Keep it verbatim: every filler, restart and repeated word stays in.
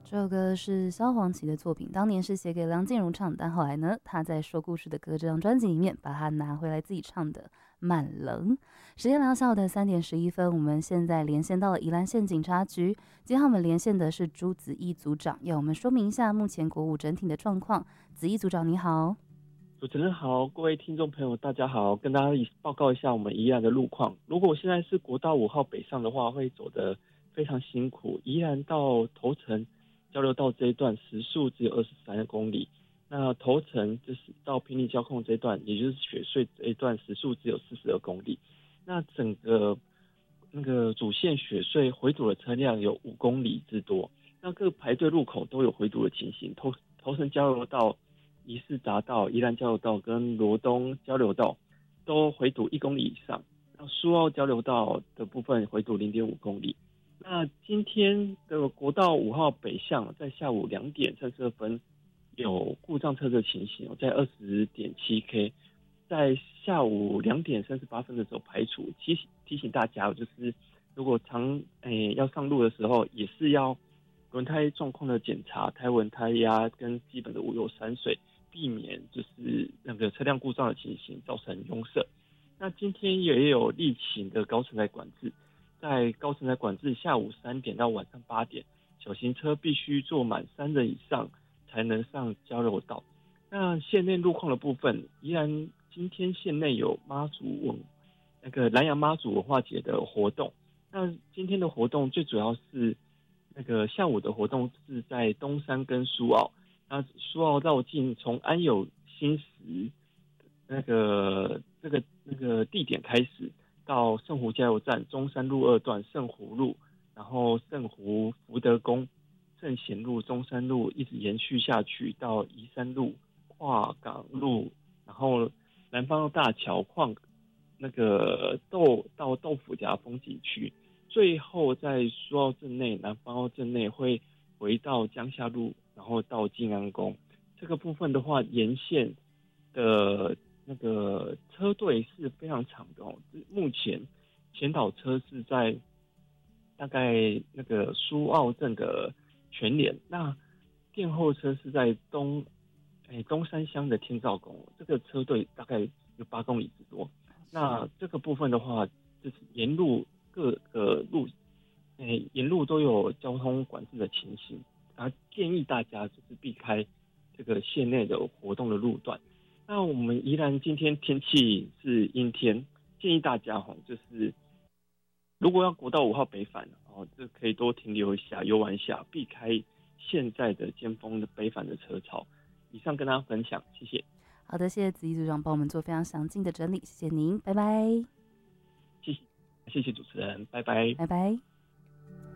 这首歌是萧煌奇的作品，当年是写给梁静茹唱，但后来呢，他在《说故事的歌》这张专辑里面把它拿回来自己唱的《满棱》。时间来到下午的三点十一分，我们现在连线到了宜兰县警察局，今天我们连线的是朱子毅组长，要我们说明一下目前国五整体的状况。子毅组长你好。 主持人好，各位听众朋友大家好，跟大家报告一下我们宜兰的路况。如果我现在是国道五号北上的话，会走得非常辛苦，宜兰到头城交流道这一段时速只有二十三公里，那头城就是到平里交控这一段，也就是雪隧这一段时速只有四十二公里。那整个那个主线雪隧回堵的车辆有五公里之多，那各排队路口都有回堵的情形。头头城交流道、宜士匝道、宜兰交流道跟罗东交流道都回堵一公里以上，那苏澳交流道的部分回堵零点五公里。那今天的国道五号北向在下午两点三十二分有故障车的情形，在二十点七 K， 在下午两点三十八分的时候排除。提醒提醒大家，就是如果常诶要上路的时候，也是要轮胎状况的检查、胎纹、胎压跟基本的无油闪水，避免就是那个车辆故障的情形造成拥塞。那今天也有例行的高承载管制。在高承载管制下午三点到晚上八点，小型车必须坐满三人以上才能上交流道。那县内路况的部分，依然今天县内有妈祖文那个南洋妈祖文化节的活动。那今天的活动最主要是那个下午的活动是在东山跟苏澳。那苏澳绕境从安友新石那个这个那个地点开始，到圣湖加油站、中山路二段、圣湖路，然后圣湖福德宫、圣贤路、中山路，一直延续下去到宜山路、跨港路，然后南方大桥、矿那个豆到豆腐夹风景区，最后在苏澳镇内、南方澳镇内会回到江夏路，然后到静安宫。这个部分的话，沿线的那个车队是非常长的哦，目前前导车是在大概那个苏澳镇的全联，那殿后车是在东哎东山乡的天照宫，这个车队大概有八公里之多。那这个部分的话，就是沿路各个路，哎沿路都有交通管制的情形，啊建议大家就是避开这个县内的活动的路段。那我们宜兰今天天气是阴天，建议大家哈，就是如果要国道五号北返哦，就可以多停留一下、游玩一下，避开现在的尖峰的北返的车潮。以上跟大家分享，谢谢。 好的，谢谢子毅组长帮我们做非常详尽的整理，谢谢您，拜拜。 谢谢，谢谢主持人，拜拜， 拜拜。